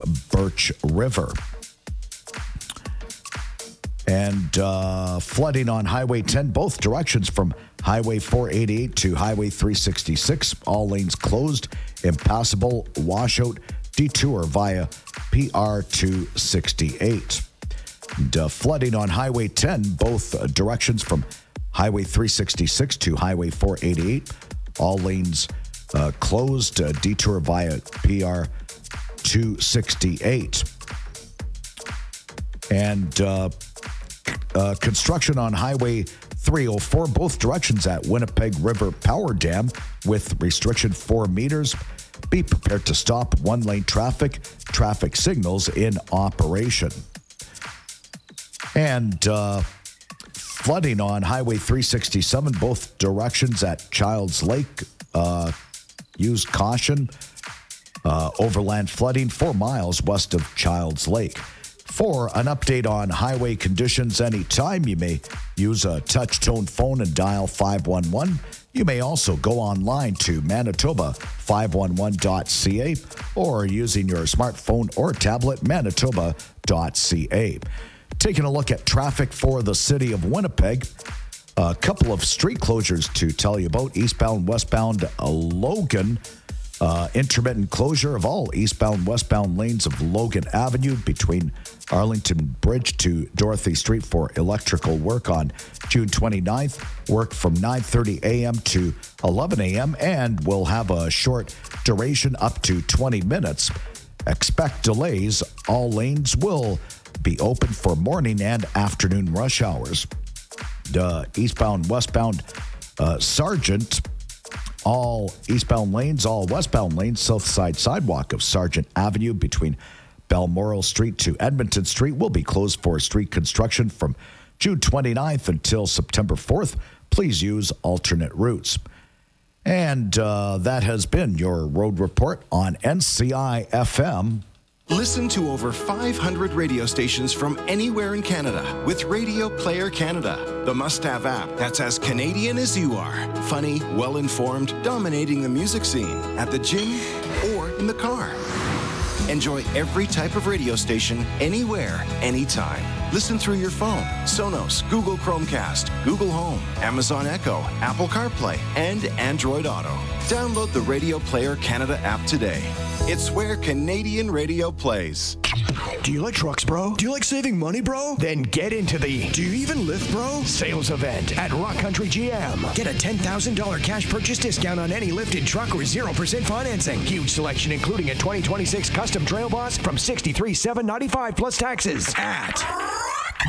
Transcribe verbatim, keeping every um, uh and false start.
Birch River. And uh, flooding on Highway ten, both directions from Highway four eighty-eight to Highway three sixty-six. All lanes closed, impassable, washout, detour via P R two sixty-eight. And, uh, flooding on Highway ten, both uh, directions from Highway three sixty-six to Highway four eighty-eight. All lanes uh, closed, uh, detour via P R two sixty-eight. And uh, uh, construction on Highway three oh four, both directions at Winnipeg River Power Dam with restriction four meters. Be prepared to stop one-lane traffic, traffic signals in operation. And uh, flooding on Highway three sixty-seven, both directions at Childs Lake. Uh, use caution. Uh, overland flooding four miles west of Childs Lake. For an update on highway conditions anytime, you may use a touch-tone phone and dial five one one. You may also go online to Manitoba five one one dot c a or using your smartphone or tablet, manitoba dot c a. Taking a look at traffic for the city of Winnipeg, a couple of street closures to tell you about. Eastbound, westbound uh, Logan. Uh, intermittent closure of all eastbound, westbound lanes of Logan Avenue between Arlington Bridge to Dorothy Street for electrical work on June twenty-ninth. Work from nine thirty a.m. to eleven a.m. and will have a short duration up to twenty minutes. Expect delays. All lanes will be open for morning and afternoon rush hours. The eastbound, westbound uh, Sargent. All eastbound lanes, all westbound lanes, south side sidewalk of Sargent Avenue between Balmoral Street to Edmonton Street will be closed for street construction from June twenty-ninth until September fourth. Please use alternate routes. And uh, that has been your road report on N C I F M. Listen to over five hundred radio stations from anywhere in Canada with Radio Player Canada, the must-have app that's as Canadian as you are. Funny, well-informed, dominating the music scene at the gym or in the car. Enjoy every type of radio station, anywhere, anytime. Listen through your phone, Sonos, Google Chromecast, Google Home, Amazon Echo, Apple CarPlay, and Android Auto. Download the Radio Player Canada app today. It's where Canadian radio plays. Do you like trucks, bro? Do you like saving money, bro? Then get into the Do You Even Lift, Bro? Sales event at Rock Country G M. Get a ten thousand dollars cash purchase discount on any lifted truck or zero percent financing. Huge selection including a twenty twenty-six custom Trail Boss from sixty-three thousand seven hundred ninety-five dollars plus taxes at